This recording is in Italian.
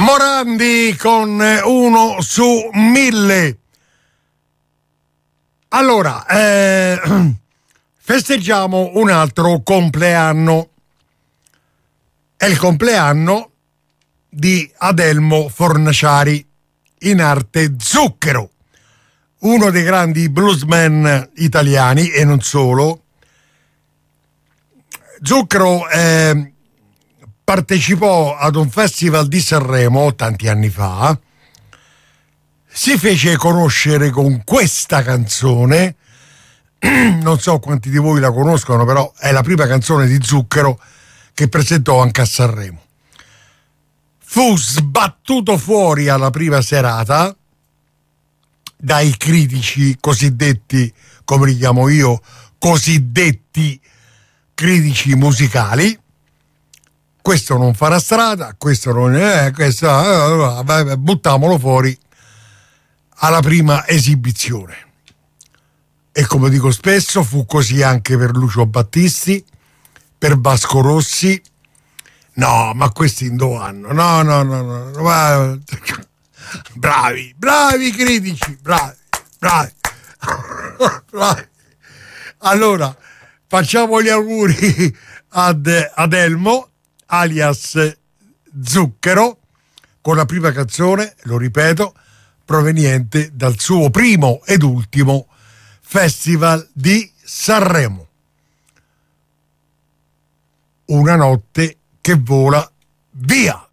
Morandi con Uno su 1000. Allora, festeggiamo un altro compleanno. È il compleanno di Adelmo Fornaciari, in arte Zucchero, uno dei grandi bluesman italiani e non solo. Zucchero partecipò ad un festival di Sanremo tanti anni fa, si fece conoscere con questa canzone, non so quanti di voi la conoscono, però è la prima canzone di Zucchero che presentò anche a Sanremo. Fu sbattuto fuori alla prima serata dai critici cosiddetti, come li chiamo io, cosiddetti critici musicali. Questo non farà strada, questo non è, buttamolo fuori alla prima esibizione. E come dico spesso, fu così anche per Lucio Battisti, per Vasco Rossi. No, ma questi in dove hanno? No. Bravi critici, bravi. Allora, facciamo gli auguri ad Adelmo, alias Zucchero, con la prima canzone, lo ripeto, proveniente dal suo primo ed ultimo Festival di Sanremo. Una notte che vola via.